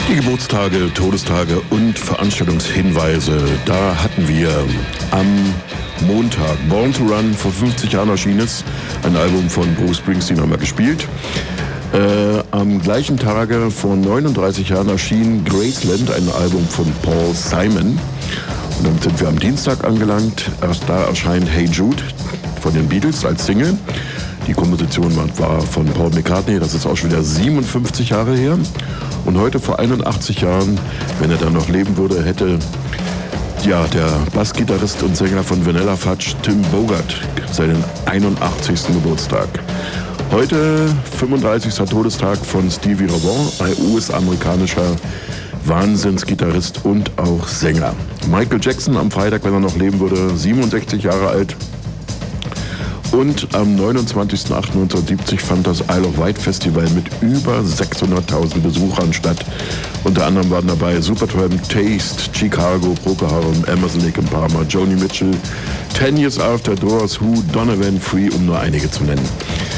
Die Geburtstage, Todestage und Veranstaltungshinweise. Da hatten wir am Montag Born to Run, vor 50 Jahren erschienen ist. Ein Album von Bruce Springsteen haben wir gespielt. Am gleichen Tage vor 39 Jahren erschien Graceland, ein Album von Paul Simon. Und dann sind wir am Dienstag angelangt. Da erscheint Hey Jude von den Beatles als Single. Die Komposition war von Paul McCartney, das ist auch schon wieder 57 Jahre her. Und heute vor 81 Jahren, wenn er dann noch leben würde, hätte der Bassgitarrist und Sänger von Vanilla Fudge, Tim Bogart, seinen 81. Geburtstag. Heute 35. Todestag von Stevie Ray Vaughan, ein US-amerikanischer Wahnsinnsgitarrist und auch Sänger. Michael Jackson am Freitag, wenn er noch leben würde, 67 Jahre alt. Und am 29.08.1970 fand das Isle of Wight Festival mit über 600.000 Besuchern statt. Unter anderem waren dabei Supertramp, Taste, Chicago, Procol Harum, Emerson, Lake and Palmer, Joni Mitchell, 10 Years After, Doors, Who, Donovan, Free, um nur einige zu nennen.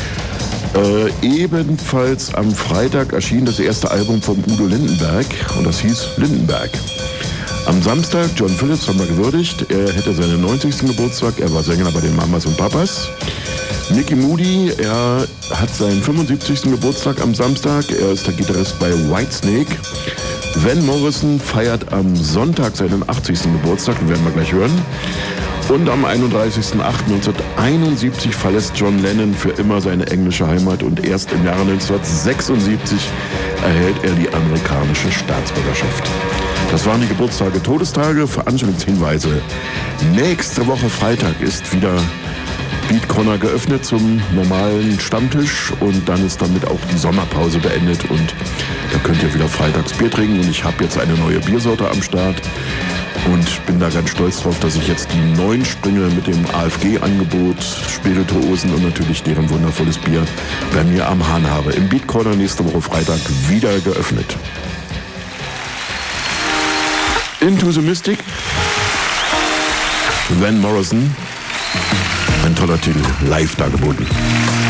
Ebenfalls am Freitag erschien das erste Album von Udo Lindenberg und das hieß Lindenberg. Am Samstag, John Phillips haben wir gewürdigt, er hätte seinen 90. Geburtstag, er war Sänger bei den Mamas und Papas. Mickey Moody, er hat seinen 75. Geburtstag am Samstag, er ist der Gitarrist bei Whitesnake. Van Morrison feiert am Sonntag seinen 80. Geburtstag, den werden wir gleich hören. Und am 31.08.1971 verlässt John Lennon für immer seine englische Heimat und erst im Jahre 1976 erhält er die amerikanische Staatsbürgerschaft. Das waren die Geburtstage, Todestage, Veranstaltungshinweise. Nächste Woche Freitag ist wieder Beat Corner geöffnet zum normalen Stammtisch und dann ist damit auch die Sommerpause beendet und da könnt ihr wieder freitags Bier trinken und ich habe jetzt eine neue Biersorte am Start und bin da ganz stolz drauf, dass ich jetzt die 9 Sprünge mit dem AFG-Angebot, Spirituosen und natürlich deren wundervolles Bier bei mir am Hahn habe. Im Beat Corner nächste Woche Freitag wieder geöffnet. Into the Mystic, Van Morrison, ein toller Titel, live dargeboten.